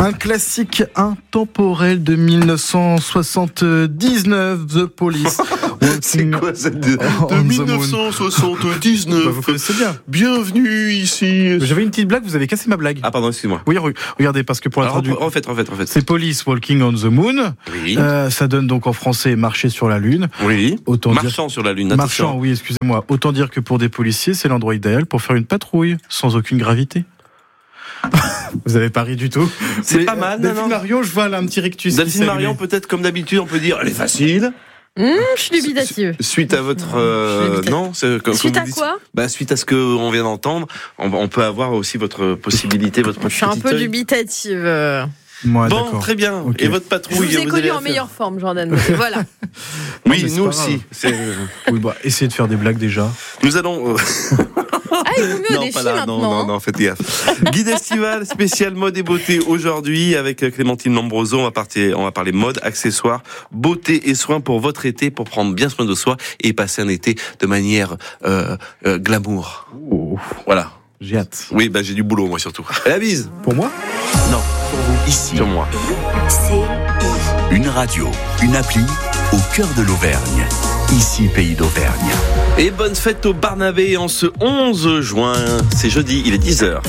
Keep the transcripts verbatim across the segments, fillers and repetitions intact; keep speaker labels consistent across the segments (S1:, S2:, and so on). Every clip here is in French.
S1: Un classique intemporel de dix-neuf cent soixante-dix-neuf, The Police.
S2: C'est quoi cette de, de dix-neuf cent soixante-dix-neuf?
S1: Bah, vous connaissez bien.
S2: Bienvenue ici.
S1: J'avais une petite blague, vous avez cassé ma blague.
S2: Ah pardon, excuse-moi.
S1: Oui, re- regardez, parce que pour la traduction,
S2: refaites, refaites, refaites.
S1: c'est Police Walking on the Moon.
S2: Oui.
S1: Euh, ça donne donc en français marcher sur la lune.
S2: Oui.
S1: Autant
S2: Marchant
S1: dire...
S2: sur la lune.
S1: Marchant,
S2: attention.
S1: oui, excusez-moi. Autant dire que pour des policiers, c'est l'endroit idéal pour faire une patrouille sans aucune gravité. Vous avez pas ri du tout.
S2: C'est
S1: Mais,
S2: pas mal,
S1: Delphine
S2: non, non.
S1: Marion, je vois là un petit rictus.
S2: Delphine Marion, peut-être comme d'habitude, on peut dire, elle est facile.
S3: Mmh, je suis dubitative.
S2: Suite à votre euh, non, c'est comme
S3: Suite
S2: comme
S3: à
S2: vous dites,
S3: quoi
S2: bah suite à ce que on vient d'entendre, on, on peut avoir aussi votre possibilité, votre
S3: Je suis un
S2: petit
S3: peu
S2: œil.
S3: dubitative. euh.
S1: Moi,
S2: Bon,
S1: d'accord.
S2: très bien.
S1: Ok.
S2: Et votre
S3: Je
S2: patrouille,
S3: vous ai
S2: vous
S3: connu
S2: allez
S3: en
S2: la faire.
S3: meilleure forme, Jordan. Voilà.
S1: Non,
S2: Oui,
S1: mais c'est
S2: nous
S1: pas
S2: aussi.
S1: grave.
S2: C'est-
S1: Oui, bah, essayez de faire des blagues déjà.
S2: Nous allons. euh,
S3: Ah, il vous met au
S2: Non,
S3: défi
S2: pas là,
S3: maintenant.
S2: non, non,
S3: hein.
S2: non, faites gaffe. Guide estival spécial mode et beauté aujourd'hui avec Clémentine Lambroso. On va partir, on va parler mode, accessoires, beauté et soins pour votre été, pour prendre bien soin de soi et passer un été de manière euh, euh, glamour.
S1: Oh,
S2: Voilà.
S1: j'ai hâte.
S2: Oui, bah j'ai du boulot moi surtout. Et la bise.
S1: Pour moi?
S2: Non,
S4: Ici,
S2: sur moi.
S4: une radio, une appli au cœur de l'Auvergne. Ici, Pays d'Auvergne.
S2: Et bonne fête au Barnabé en ce onze juin. C'est jeudi, il est dix heures.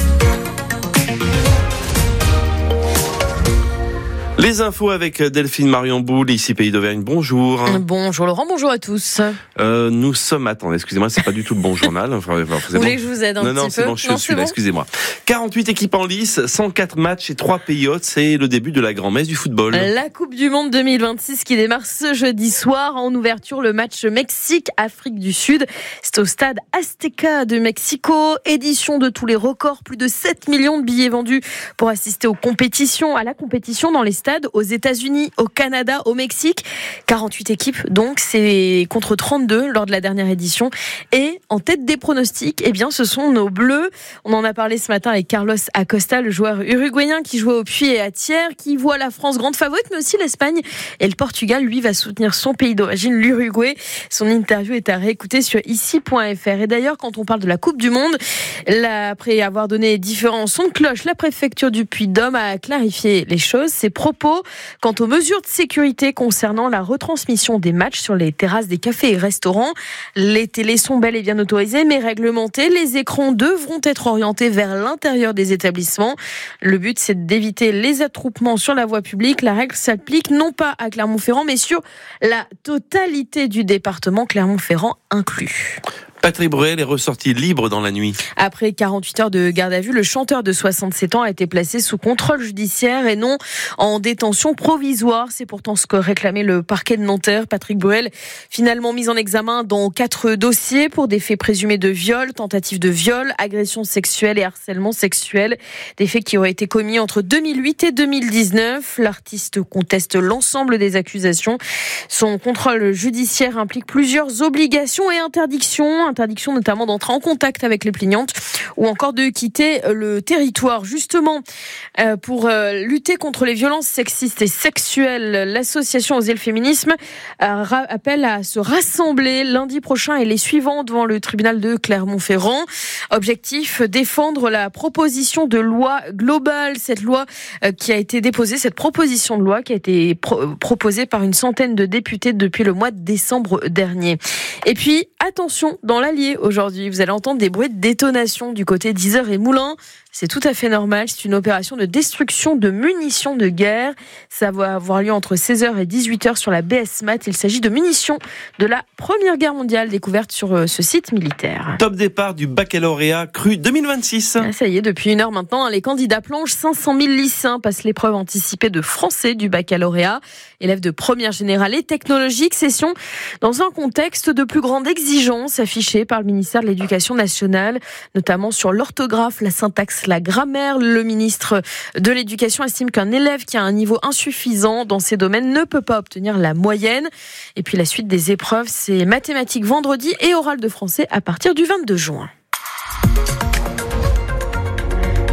S2: Les infos avec Delphine Marion Boule, ici Pays d'Auvergne. Bonjour.
S3: Bonjour Laurent, bonjour à tous.
S2: Euh, nous sommes, attendez, excusez-moi, c'est pas du tout le bon journal. Enfin, enfin, c'est
S3: Vous voulez
S2: bon.
S3: que je vous aide un
S2: Non,
S3: petit
S2: non,
S3: peu
S2: c'est bon, je
S3: Non,
S2: suis
S3: c'est
S2: là,
S3: bon
S2: excusez-moi. quarante-huit équipes en lice, cent quatre matchs et trois pays hôtes. C'est le début de la grand-messe du football.
S3: La Coupe du Monde deux mille vingt-six qui démarre ce jeudi soir. En ouverture, le match Mexique-Afrique du Sud. C'est au stade Azteca de Mexico. Édition de tous les records. Plus de sept millions de billets vendus pour assister aux compétitions, à la compétition dans les stades aux États-Unis, au Canada, au Mexique. quarante-huit équipes, donc c'est contre trente-deux lors de la dernière édition. Et en tête des pronostics, eh bien, ce sont nos Bleus. On en a parlé ce matin avec Carlos Acosta, le joueur uruguayen qui jouait au Puy et à Thiers, qui voit la France grande favorite, mais aussi l'Espagne. Et le Portugal, lui, va soutenir son pays d'origine, l'Uruguay. Son interview est à réécouter sur ici point f r. Et d'ailleurs, quand on parle de la Coupe du Monde, là, après avoir donné différents sons de cloche, la préfecture du Puy-de-Dôme a clarifié les choses. Ses propos quant aux mesures de sécurité concernant la retransmission des matchs sur les terrasses des cafés et restaurants. Les télés sont bel et bien autorisées, mais réglementées. Les écrans devront être orientés vers l'intérieur des établissements. Le but, c'est d'éviter les attroupements sur la voie publique. La règle s'applique non pas à Clermont-Ferrand, mais sur la totalité du département, Clermont-Ferrand inclus.
S2: Patrick Bruel est ressorti libre dans la nuit.
S3: Après quarante-huit heures de garde à vue, le chanteur de soixante-sept ans a été placé sous contrôle judiciaire et non en détention provisoire. C'est pourtant ce que réclamait le parquet de Nanterre. Patrick Bruel, finalement mis en examen dans quatre dossiers pour des faits présumés de viol, tentative de viol, agression sexuelle et harcèlement sexuel. Des faits qui auraient été commis entre deux mille huit et deux mille dix-neuf. L'artiste conteste l'ensemble des accusations. Son contrôle judiciaire implique plusieurs obligations et interdictions. Interdiction notamment d'entrer en contact avec les plaignantes ou encore de quitter le territoire. Justement, euh, pour euh, lutter contre les violences sexistes et sexuelles, l'association Oser le féminisme euh, appelle à se rassembler lundi prochain et les suivants devant le tribunal de Clermont-Ferrand. Objectif, défendre la proposition de loi globale, cette loi euh, qui a été déposée, cette proposition de loi qui a été pro- proposée par une centaine de députés depuis le mois de décembre dernier. Et puis, attention, dans l'Allier aujourd'hui, vous allez entendre des bruits de détonation du côté d'Yzeure et Moulins. C'est tout à fait normal, c'est une opération de destruction de munitions de guerre. Ça va avoir lieu entre seize heures et dix-huit heures sur la B S Mat. Il s'agit de munitions de la Première Guerre mondiale découvertes sur ce site militaire.
S2: Top départ du baccalauréat cru deux mille vingt-six.
S3: Ah, ça y est, depuis une heure maintenant, les candidats plongent. cinq cent mille lycéens passent l'épreuve anticipée de français du baccalauréat. Élèves de première générale et technologique, session dans un contexte de plus grande exigence affichée par le ministère de l'Éducation nationale, notamment sur l'orthographe, la syntaxe, la grammaire. Le ministre de l'Éducation estime qu'un élève qui a un niveau insuffisant dans ces domaines ne peut pas obtenir la moyenne. Et puis la suite des épreuves, c'est mathématiques vendredi et oral de français à partir du vingt-deux juin.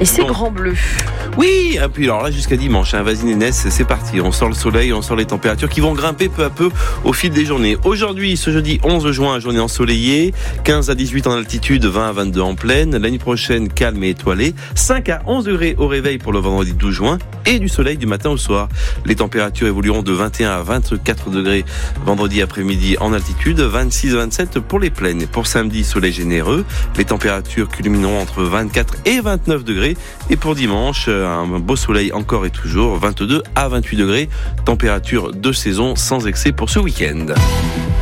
S3: Et c'est
S2: Bon.
S3: grand bleu.
S2: Oui, et puis alors là jusqu'à dimanche, hein, vas-y Nénès, c'est parti. On sort le soleil, on sort les températures qui vont grimper peu à peu au fil des journées. Aujourd'hui, ce jeudi onze juin, journée ensoleillée, quinze à dix-huit en altitude, vingt à vingt-deux en plaine. L'année prochaine, calme et étoilée, cinq à onze degrés au réveil pour le vendredi douze juin et du soleil du matin au soir. Les températures évolueront de vingt et un à vingt-quatre degrés vendredi après-midi en altitude, vingt-six à vingt-sept pour les plaines. Pour samedi, soleil généreux, les températures culmineront entre vingt-quatre et vingt-neuf degrés et pour dimanche, un beau soleil encore et toujours, vingt-deux à vingt-huit degrés, température de saison sans excès pour ce week-end.